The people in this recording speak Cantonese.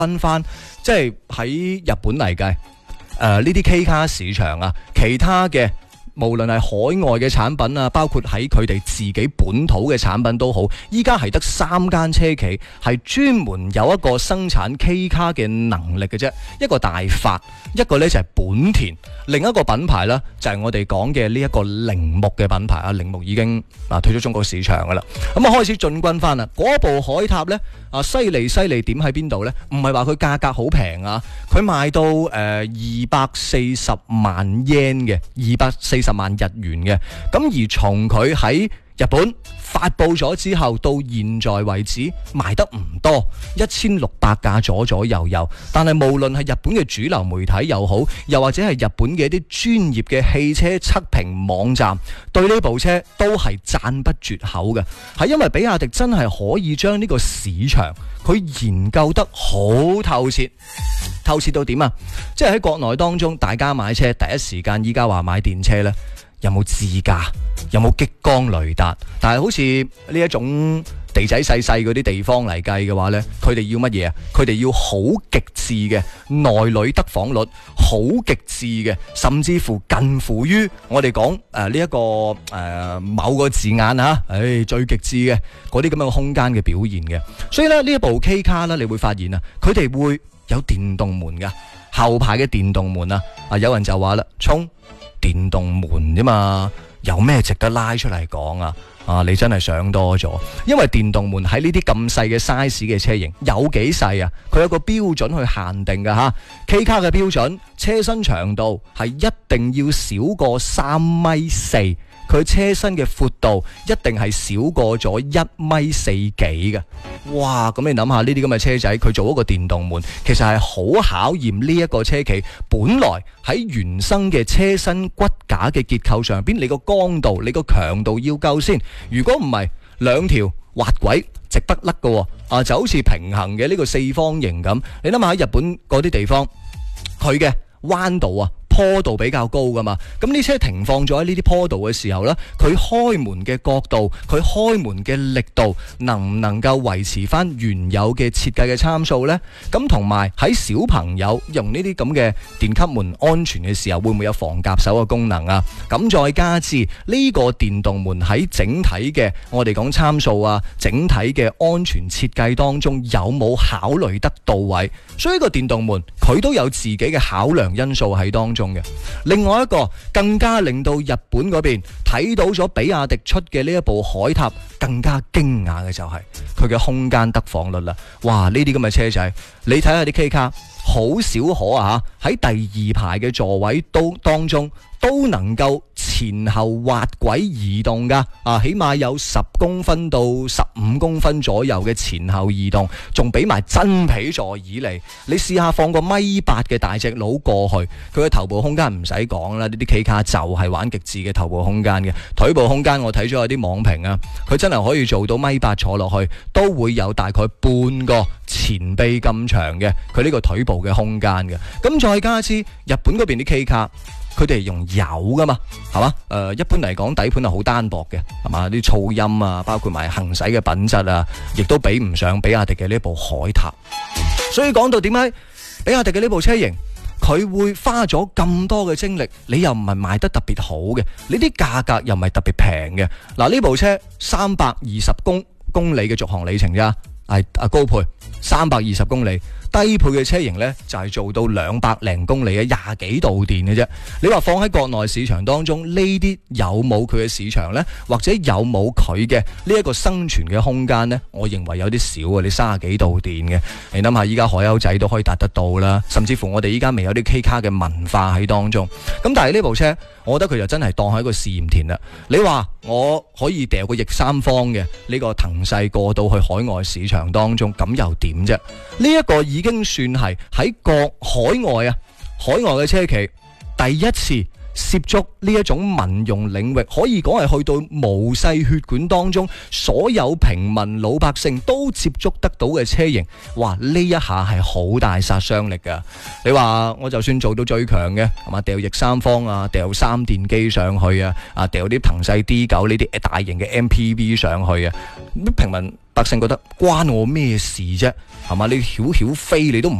分翻，即係喺日本嚟計，呢啲 K 卡市場啊，其他嘅無論係海外嘅產品啊，包括喺佢哋自己本土嘅產品都好，依家係得3間車企係專門有一個生產 K 卡嘅能力嘅啫。一個大發，一個呢就係本田，另一個品牌呢就係我哋講嘅呢一個鈴木嘅品牌啊。鈴木已經退出中國市場噶啦，咁啊開始進軍翻啦。嗰部海塔呢，犀利點喺邊度呢？唔係話佢價格好平啊，佢賣到240萬 yen 嘅，240萬日元嘅。咁而從佢喺日本發布咗之後到現在為止賣得唔多，1600架左右。但係無論係日本嘅主流媒體又好，又或者係日本嘅一啲專業嘅汽車測評網站，對呢部車都係讚不絕口嘅。係因為比亞迪真係可以將呢個市場佢研究得好透徹到點啊？即係喺國內當中，大家買車第一時間依家話買電車呢，有冇智駕，有冇激光雷達？但係好似呢一種地仔細嗰啲地方嚟計嘅話呢，佢哋要乜嘢啊？佢哋要好極致嘅內裏得訪率，好極致嘅，甚至乎近乎於我哋講呢一個某個字眼嚇，最極致嘅嗰啲咁樣嘅空間嘅表現嘅。所以咧呢一部 K 卡呢，你會發現啊，佢哋會有電動門噶，後排嘅電動門啊，有人就話啦，衝電動門啫嘛，有咩值得拉出嚟講啊？你真係想多咗，因為電動門喺呢啲咁細嘅 size 嘅車型有幾細啊？佢有個標準去限定㗎吓。K 卡嘅標準車身長度係一定要少過3.4米，佢車身嘅闊度一定係少過咗1.4米幾嘅。哇！咁你諗下呢啲咁嘅車仔，佢做一個電動門，其實係好考驗呢一個車企本來喺原生嘅車身骨架嘅結構上邊，你個剛度、你個強度要夠先。如果唔係，兩條滑軌直不甩嘅，就好似平衡嘅呢個四方形咁。你諗下喺日本嗰啲地方，佢嘅彎度啊，坡度比較高噶嘛，咁呢車停放咗喺呢啲坡度嘅時候呢，佢開門嘅角度，佢開門嘅力度，能唔能夠維持翻原有嘅設計嘅參數呢？咁同埋喺小朋友用呢啲咁嘅電級門安全嘅時候，會唔會有防夾手嘅功能啊？咁再加之呢個電動門喺整體嘅我哋講參數啊，整體嘅安全設計當中有冇考慮得到位？所以個電動門佢都有自己嘅考量因素喺當中嘅。另外一個更加令到日本嗰邊睇到咗比亞迪出嘅呢一部海塔更加驚訝嘅就係佢嘅空間得訪率啦！哇，呢啲咁嘅車仔，你睇下啲 K 卡好少可啊，喺第2排嘅座位當中都能夠前後滑軌移動噶，起碼有10公分到15公分左右嘅前後移動，仲俾埋真皮座椅嚟。你試下放個1.8米嘅大隻佬過去，佢嘅頭部空間唔使講啦，呢啲 K 卡就係玩極致嘅頭部空間嘅。腿部空間我睇咗有啲網評啊，佢真係可以做到1.8米坐落去都會有大概半個前臂咁長嘅佢呢個腿部嘅空間嘅。咁再加之日本嗰邊啲 K 卡，佢哋係用油噶嘛，係嘛？一般嚟講底盤係好單薄嘅，係嘛？啲噪音啊，包括埋行駛嘅品質啊，亦都比唔上比亞迪嘅呢部海塔。所以講到點解比亞迪嘅呢部車型，佢會花咗咁多嘅精力，你又唔係賣得特別好嘅，你啲價格又唔係特別平嘅。嗱，呢部車320公里嘅續航里程咋，係高配320公里。低配嘅車型呢，就係做到200零公里嘅20幾度電嘅啫。你話放喺國內市場當中，呢啲有冇佢嘅市場呢？或者有冇佢嘅呢一個生存嘅空間呢？我認為有啲少啊！你30幾度電嘅，你諗下依家海鷗仔都可以達得到啦。甚至乎我哋依家未有啲 K 卡嘅文化喺當中。咁但係呢部車，我覺得佢就真係當係一個試驗田啦。你話我可以掉個逆三方嘅呢個騰勢過到去海外市場當中，咁又點啫？呢一個已經算係喺海外嘅車企第一次涉足呢一種民用領域，可以講係去到毛細血管當中，所有平民老百姓都接觸得到嘅車型。哇！呢一下係好大殺傷力噶。你話我就算做到最強嘅，係嘛？掉逆三方啊，掉3電機上去啊，掉啲騰勢 D9 呢啲大型嘅 MPV 上去啊，平民百姓覺得關我咩事啫？係嘛？你曉曉飛你都唔